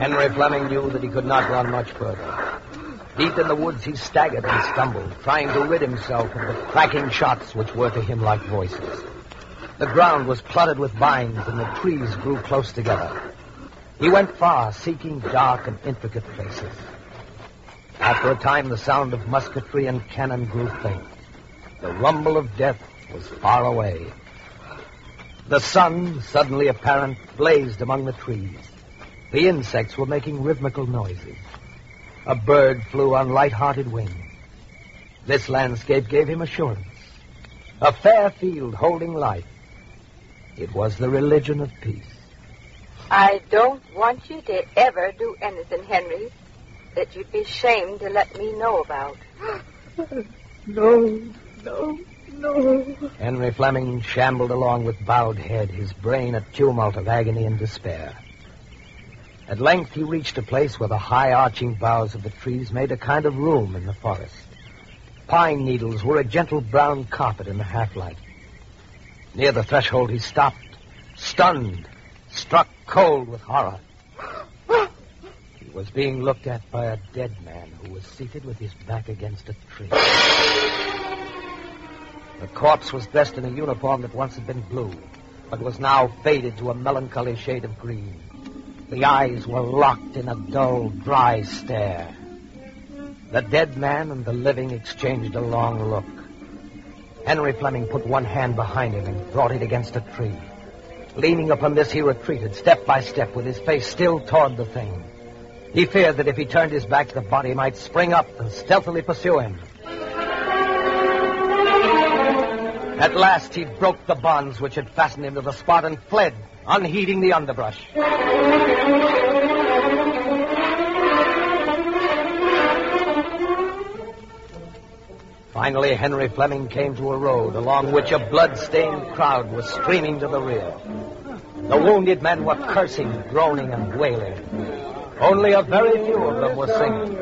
Henry Fleming knew that he could not run much further. Deep in the woods, he staggered and stumbled, trying to rid himself of the cracking shots which were to him like voices. The ground was cluttered with vines, and the trees grew close together. He went far, seeking dark and intricate places. After a time, the sound of musketry and cannon grew faint. The rumble of death was far away. The sun, suddenly apparent, blazed among the trees. The insects were making rhythmical noises. A bird flew on light-hearted wing. This landscape gave him assurance. A fair field holding life. It was the religion of peace. I don't want you to ever do anything, Henry, that you'd be ashamed to let me know about. No. Henry Fleming shambled along with bowed head, his brain a tumult of agony and despair. At length he reached a place where the high arching boughs of the trees made a kind of room in the forest. Pine needles were a gentle brown carpet in the half-light. Near the threshold he stopped, stunned, struck cold with horror. He was being looked at by a dead man who was seated with his back against a tree. The corpse was dressed in a uniform that once had been blue, but was now faded to a melancholy shade of green. The eyes were locked in a dull, dry stare. The dead man and the living exchanged a long look. Henry Fleming put one hand behind him and brought it against a tree. Leaning upon this, he retreated, step by step, with his face still toward the thing. He feared that if he turned his back, the body might spring up and stealthily pursue him. At last, he broke the bonds which had fastened him to the spot and fled, unheeding the underbrush. Finally, Henry Fleming came to a road along which a blood-stained crowd was streaming to the rear. The wounded men were cursing, groaning, and wailing. Only a very few of them were singing.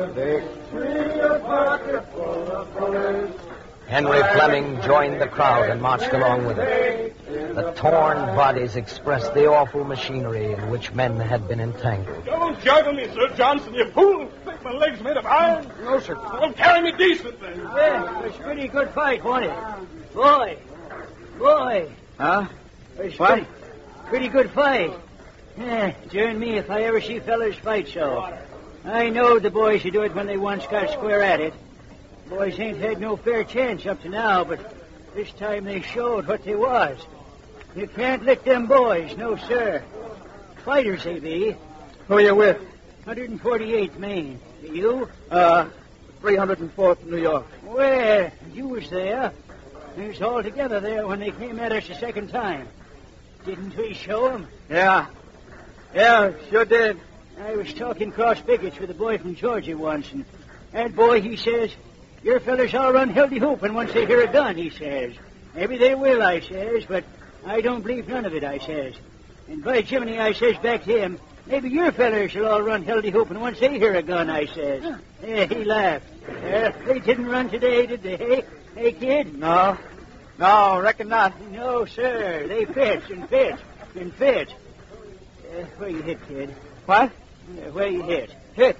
Henry Fleming joined the crowd and marched along with it. The torn bodies expressed the awful machinery in which men had been entangled. Don't juggle me, Sir Johnson, you fool. Think my legs made of iron? No, sir. Well, carry me decently. Yeah, it was a pretty good fight, wasn't it? Boy. Huh? It was What? Pretty good fight. Yeah, darn me if I ever see fellers fight so. I know the boys who do it when they once got square at it. Boys ain't had no fair chance up to now, but this time they showed what they was. You can't lick them boys, no, sir. Fighters they be. Who are you with? 148th Maine. You? 304th New York. Well, you was there. We was all together there when they came at us the second time. Didn't we show 'em? Yeah, sure did. I was talking cross pickets with a boy from Georgia once, and that boy, he says, your fellers all run healthy hooping once they hear a gun, he says. Maybe they will, I says, but I don't believe none of it, I says. And by Jiminy, I says back to him, maybe your fellers will all run healthy hooping once they hear a gun, I says. Yeah, he laughed. They didn't run today, did they? Hey, kid? No, reckon not. No, sir. They pitch and pitch and pitch. Where you hit, kid? What? Where you hit? Hit.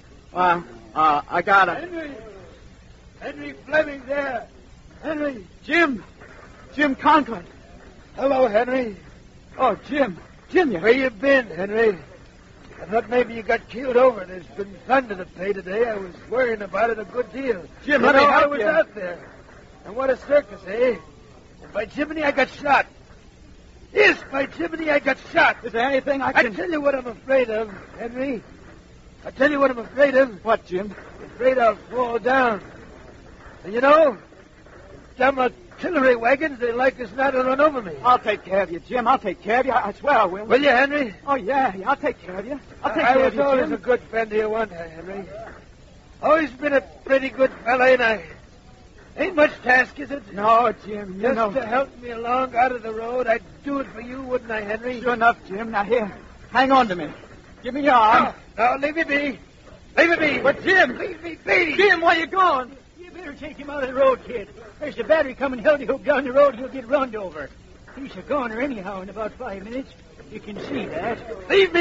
I got him. Henry Fleming there. Henry, Jim Conklin. Hello, Henry. Oh, Jim, Where you been, Henry? I thought maybe you got keeled over. There's been thunder to pay today. I was worrying about it a good deal. Jim, you let me know, I help was you. out there. And what a circus, eh? And by Jiminy, I got shot. Yes, by Jiminy, I got shot. Is there anything I I can... tell you what I'm afraid of, Henry. I tell you what I'm afraid of. What, Jim? I'm afraid I'll fall down. And you know, them artillery wagons, they like us not to run over me. I'll take care of you, Jim. I'll take care of you. I swear I will. Will you, Henry? Oh, yeah, I'll take care of you. I'll take I care was of you, always Jim. a good friend to you one time, Henry. Always been a pretty good fella, ain't I? Ain't much task, is it? No, Jim, you Just know... to help me along out of the road, I'd do it for you, wouldn't I, Henry? Sure enough, Jim. Now, here, hang on to me. Give me your arm. No, leave me be. Leave me be. But, Jim... Leave me be. Jim, where you going? You better take him out of the road, kid. There's the battery coming healthy hoop down the road. He'll get runned over. He's a goner anyhow in about 5 minutes. You can see that. Leave me